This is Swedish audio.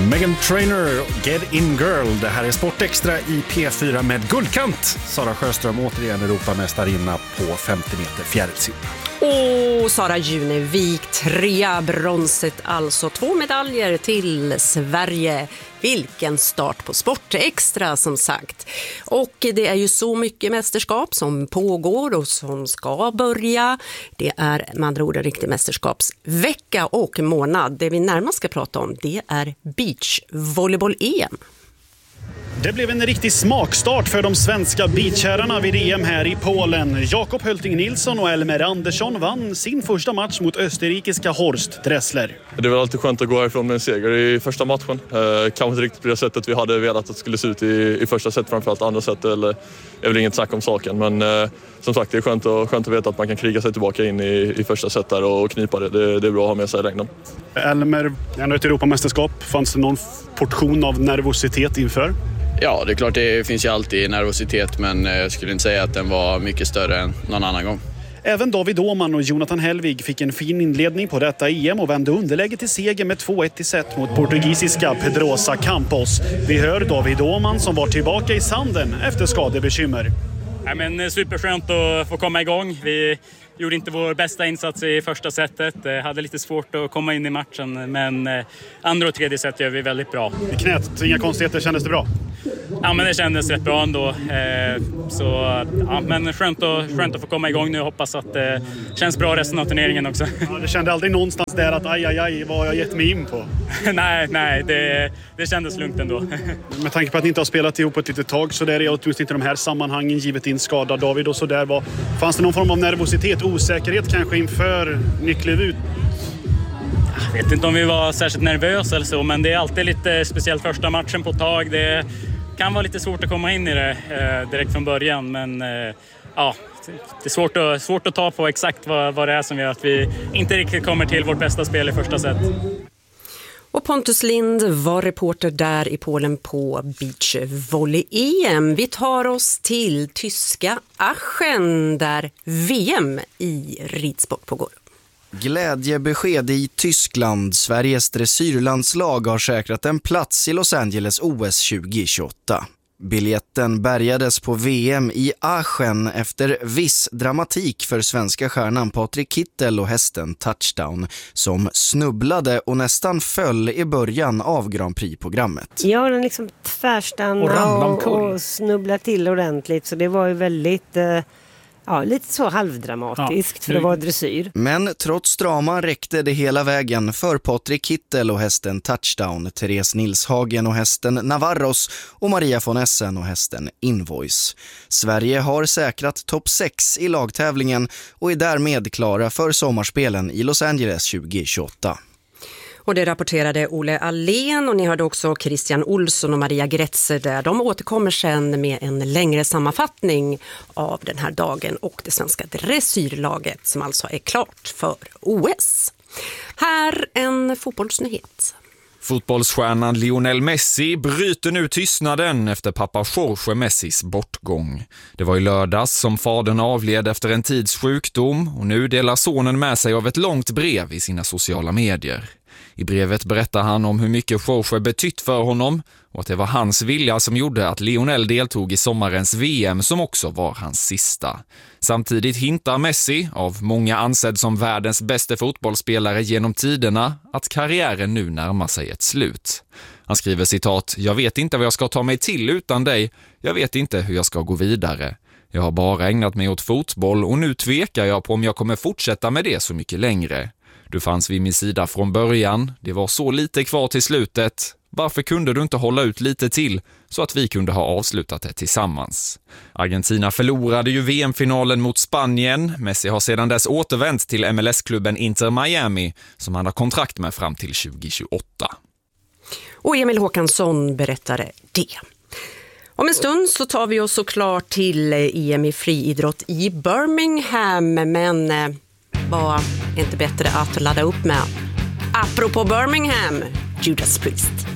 Meghan Trainor, Get In Girl. Det här är Sportextra i P4 med guldkant. Sara Sjöström återigen Europamästarinna på 50 meter fjärilssim. Och Sara Junevik, 3 bronset, alltså 2 medaljer till Sverige. Vilken start på Sportextra som sagt. Och det är ju så mycket mästerskap som pågår och som ska börja. Det är med andra ord en riktig mästerskapsvecka och månad. Det vi närmast ska prata om, det är beachvolleyboll-EM. Det blev en riktig smakstart för de svenska beachherrarna vid EM här i Polen. Jakob Hölting Nilsson och Elmer Andersson vann sin första match mot österrikiska Horst Dressler. Det var alltid skönt att gå härifrån med en seger i första matchen. Kanske inte riktigt på det sättet vi hade velat att det skulle se ut i första set, framförallt andra set är väl inget snack om saken. Men som sagt, det är skönt att veta att man kan kriga sig tillbaka in i första set där och knipa det. Det är bra att ha med sig i längden. Elmer, ändå ett Europamästerskap. Fanns det någon portion av nervositet inför? Ja, det är klart det finns ju alltid nervositet, men jag skulle inte säga att den var mycket större än någon annan gång. Även David Åhman och Jonathan Helvig fick en fin inledning på detta EM och vände underläge till seger med 2-1 i set mot portugisiska Pedrosa Campos. Vi hör David Åhman som var tillbaka i sanden efter skadebekymmer. Ja, men superskönt att få komma igång. Vi gjorde inte vår bästa insats i första setet. Hade lite svårt att komma in i matchen, men andra och tredje set gör vi väldigt bra. I knät, inga konstigheter, kändes det bra? Ja, men det kändes rätt bra ändå. Men skönt att få komma igång nu. Hoppas att det känns bra resten av turneringen också. Ja, du kände aldrig någonstans där att aj, vad har jag gett mig in på? nej, det kändes lugnt ändå. Med tanke på att ni inte har spelat ihop ett litet tag så där är åtminstone inte de här sammanhangen givet in skada David och så där. Fanns det någon form av nervositet, osäkerhet kanske inför ni klev ut? Jag vet inte om vi var särskilt nervösa eller så, men det är alltid lite speciellt första matchen på ett tag. Det kan vara lite svårt att komma in i det direkt från början, men ja, det är svårt att ta på exakt vad det är som gör att vi inte riktigt kommer till vårt bästa spel i första set. Och Pontus Lind var reporter där i Polen på beachvolley-EM. Vi tar oss till tyska Aachen där VM i ridsport pågår. Glädjebesked i Tyskland. Sveriges dressyrlandslag har säkrat en plats i Los Angeles OS 2028. Biljetten bärgades på VM i Aachen efter viss dramatik för svenska stjärnan Patrik Kittel och hästen Touchdown som snubblade och nästan föll i början av Grand Prix-programmet. Ja, den liksom tvärstannade och snubblade till ordentligt, så det var ju väldigt... lite så halvdramatiskt för att vara dressyr. Men trots draman räckte det hela vägen för Patrik Kittel och hästen Touchdown, Therese Nilshagen och hästen Navarros och Maria von Essen och hästen Invoice. Sverige har säkrat topp 6 i lagtävlingen och är därmed klara för sommarspelen i Los Angeles 2028. Och det rapporterade Olle Allén och ni hörde också Christian Olsson och Maria Gretzer där. De återkommer sen med en längre sammanfattning av den här dagen och det svenska dressyrlaget som alltså är klart för OS. Här en fotbollsnyhet. Fotbollsstjärnan Lionel Messi bryter nu tystnaden efter pappa Jorge Messis bortgång. Det var i lördags som fadern avled efter en tids sjukdom och nu delar sonen med sig av ett långt brev i sina sociala medier. I brevet berättar han om hur mycket Jorge betytt för honom och att det var hans vilja som gjorde att Lionel deltog i sommarens VM som också var hans sista. Samtidigt hintar Messi, av många ansedd som världens bästa fotbollsspelare genom tiderna, att karriären nu närmar sig ett slut. Han skriver citat: "Jag vet inte vad jag ska ta mig till utan dig. Jag vet inte hur jag ska gå vidare. Jag har bara ägnat mig åt fotboll och nu tvekar jag på om jag kommer fortsätta med det så mycket längre. Du fanns vid min sida från början, det var så lite kvar till slutet. Varför kunde du inte hålla ut lite till så att vi kunde ha avslutat det tillsammans?" Argentina förlorade ju VM-finalen mot Spanien. Messi har sedan dess återvänt till MLS-klubben Inter Miami som han har kontrakt med fram till 2028. Och Emil Håkansson berättade det. Om en stund så tar vi oss såklart till EM i friidrott i Birmingham, men var inte bättre att ladda upp med. Apropå Birmingham, Judas Priest.